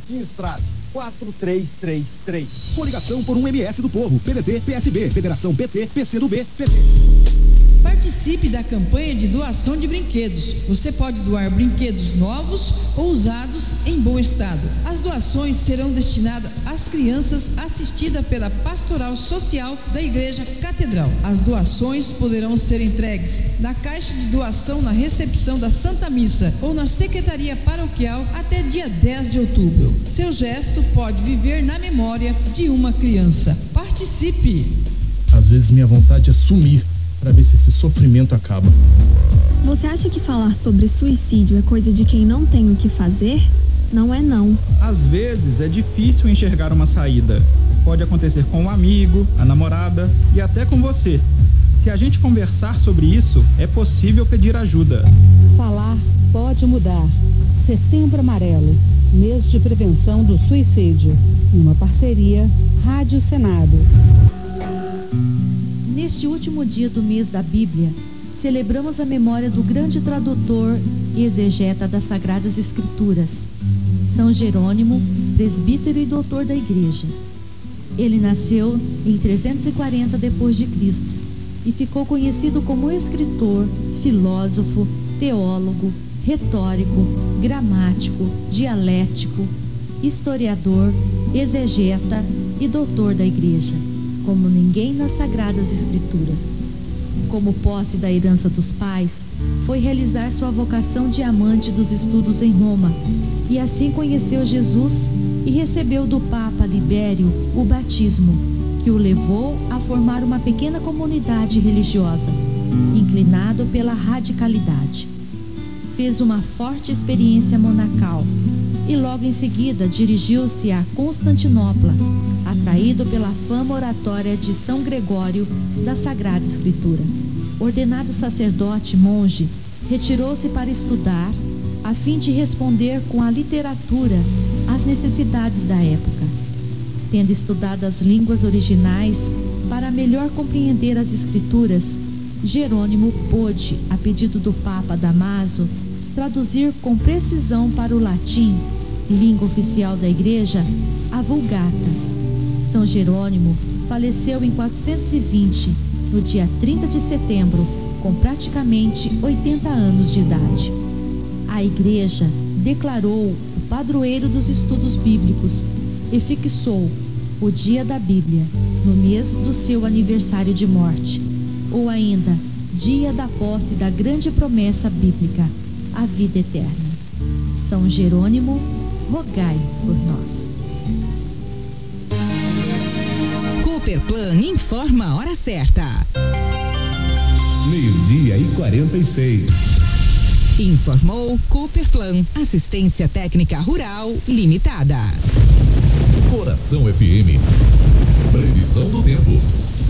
Martim Estrade, 4333. Coligação por um MS do Povo, PDT, PSB, Federação PT, PCdoB, PT. Participe da campanha de doação de brinquedos. Você pode doar brinquedos novos ou usados em bom estado. As doações serão destinadas às crianças assistidas pela Pastoral Social da Igreja Catedral. As doações poderão ser entregues na caixa de doação na recepção da Santa Missa ou na Secretaria Paroquial até dia 10 de outubro. Seu gesto pode viver na memória de uma criança. Participe! Às vezes minha vontade é sumir para ver se esse sofrimento acaba. Você acha que falar sobre suicídio é coisa de quem não tem o que fazer? Não é não. Às vezes é difícil enxergar uma saída. Pode acontecer com um amigo, a namorada e até com você. Se a gente conversar sobre isso, é possível pedir ajuda. Falar pode mudar. Setembro Amarelo, mês de prevenção do suicídio. Uma parceria Rádio Senado. Neste último dia do mês da Bíblia, celebramos a memória do grande tradutor e exegeta das Sagradas Escrituras, São Jerônimo, presbítero e doutor da Igreja. Ele nasceu em 340 d.C. e ficou conhecido como escritor, filósofo, teólogo, retórico, gramático, dialético, historiador, exegeta e doutor da Igreja, como ninguém nas Sagradas Escrituras. Como posse da herança dos pais, foi realizar sua vocação de amante dos estudos em Roma, e assim conheceu Jesus e recebeu do Papa Libério o batismo, que o levou a formar uma pequena comunidade religiosa, inclinado pela radicalidade. Fez uma forte experiência monacal e logo em seguida dirigiu-se a Constantinopla, atraído pela fama oratória de São Gregório da Sagrada Escritura. Ordenado sacerdote monge, retirou-se para estudar, a fim de responder com a literatura às necessidades da época. Tendo estudado as línguas originais para melhor compreender as Escrituras, Jerônimo pôde, a pedido do Papa Damaso, traduzir com precisão para o latim, língua oficial da Igreja, a Vulgata. São Jerônimo faleceu em 420, no dia 30 de setembro, com praticamente 80 anos de idade. A Igreja declarou o padroeiro dos estudos bíblicos e fixou o dia da Bíblia no mês do seu aniversário de morte, ou ainda dia da posse da grande promessa bíblica, a vida eterna. São Jerônimo, rogai por nós. Cooperplan informa a hora certa. 12:46. Informou Cooperplan, Assistência Técnica Rural Limitada. Coração FM. Previsão do tempo.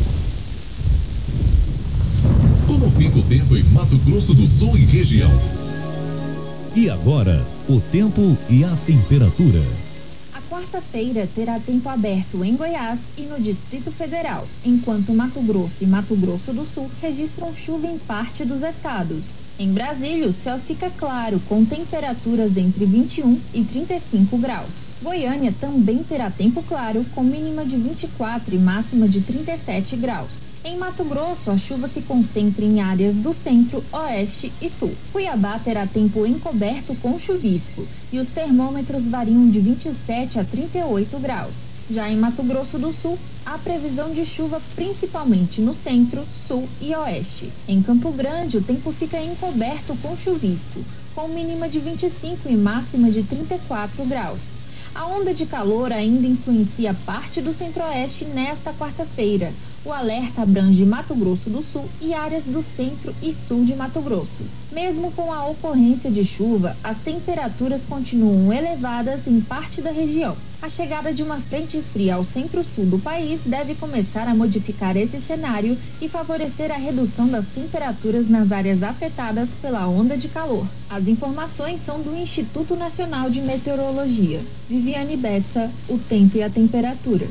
Como fica o tempo em Mato Grosso do Sul e região? E agora, o tempo e a temperatura. Quarta-feira terá tempo aberto em Goiás e no Distrito Federal, enquanto Mato Grosso e Mato Grosso do Sul registram chuva em parte dos estados. Em Brasília, o céu fica claro, com temperaturas entre 21 e 35 graus. Goiânia também terá tempo claro, com mínima de 24 e máxima de 37 graus. Em Mato Grosso, a chuva se concentra em áreas do centro, oeste e sul. Cuiabá terá tempo encoberto com chuvisco e os termômetros variam de 27 a 38 graus. Já em Mato Grosso do Sul, há previsão de chuva principalmente no centro, sul e oeste. Em Campo Grande, o tempo fica encoberto com chuvisco, com mínima de 25 e máxima de 34 graus. A onda de calor ainda influencia parte do centro-oeste nesta quarta-feira. O alerta abrange Mato Grosso do Sul e áreas do centro e sul de Mato Grosso. Mesmo com a ocorrência de chuva, as temperaturas continuam elevadas em parte da região. A chegada de uma frente fria ao centro-sul do país deve começar a modificar esse cenário e favorecer a redução das temperaturas nas áreas afetadas pela onda de calor. As informações são do Instituto Nacional de Meteorologia. Viviane Bessa, o tempo e a temperatura.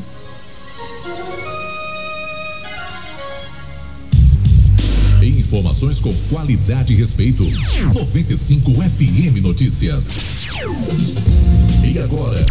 Informações com qualidade e respeito. 95 FM Notícias. E agora,